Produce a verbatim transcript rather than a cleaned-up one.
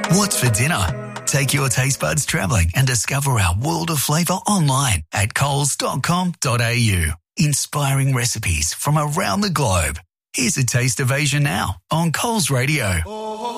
What's for dinner? Take your taste buds travelling and discover our world of flavour online at coles dot com dot a u. Inspiring recipes from around the globe. Here's a taste of Asia now on Coles Radio.